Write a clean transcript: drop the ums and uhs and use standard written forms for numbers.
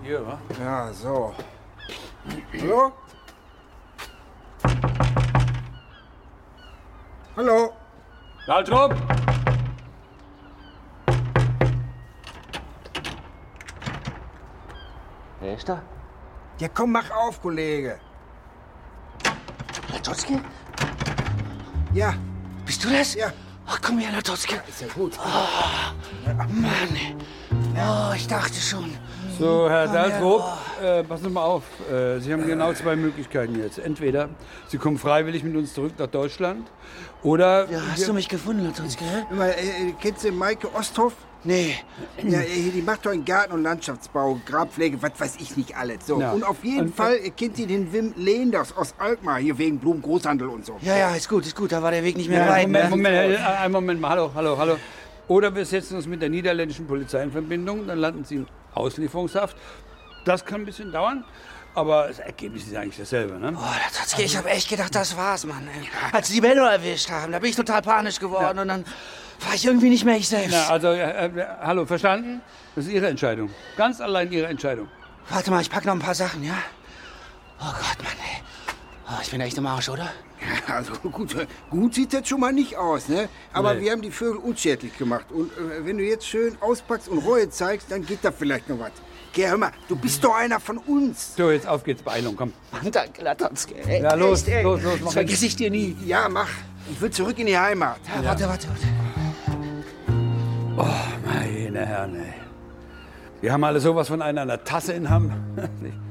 hier, wa? Ja, so. Hallo? Hallo? Waltrup! Wer ist da? Ja, komm, mach auf, Kollege. Latotzki? Ja. Bist du das? Ja. Ach, komm her, Latotzki. Ist ja gut. Mann. Oh, ich dachte schon. So, Herr Daltrup, passen Sie mal auf. Sie haben genau zwei Möglichkeiten jetzt. Entweder Sie kommen freiwillig mit uns zurück nach Deutschland oder... Ja, hast du mich gefunden, Latotzki? Mal, kennst du Maike Osthoff? Nee. Ja, die macht doch in Garten- und Landschaftsbau, Grabpflege, was weiß ich nicht alles. So. Ja. Und auf jeden Fall kennt sie den Wim Leenders aus Alkmaar, hier wegen Blumengroßhandel und so. Ja, ist gut. Da war der Weg nicht mehr weit. Einen Moment mal. Hallo. Oder wir setzen uns mit der niederländischen Polizei in Verbindung, dann landen Sie in Auslieferungshaft. Das kann ein bisschen dauern, aber das Ergebnis ist eigentlich dasselbe, ne? Oh, Latotzki, ich habe echt gedacht, das war's, Mann. Als sie die Bello erwischt haben, da bin ich total panisch geworden und dann war ich irgendwie nicht mehr ich selbst. Na, also, hallo, verstanden? Das ist Ihre Entscheidung. Ganz allein Ihre Entscheidung. Warte mal, ich pack noch ein paar Sachen, ja? Oh Gott, Mann, ey. Oh, ich bin echt im Arsch, oder? Ja, also gut sieht das schon mal nicht aus, ne? Aber Nee. wir haben die Vögel unschädlich gemacht. Und wenn du jetzt schön auspackst und Reue zeigst, dann geht da vielleicht noch was. Geh, hör mal, du bist doch einer von uns. So, jetzt auf geht's, Beeilung, komm. Mann, danke, Latotzki. Ey, Ja, los, echt, ey. los, mach Das vergesse ich dir nie. Ja, mach. Ich will zurück in die Heimat. Ja, warte. Meine Herren, ey. Wir haben alle sowas von einer Tasse in Hamm.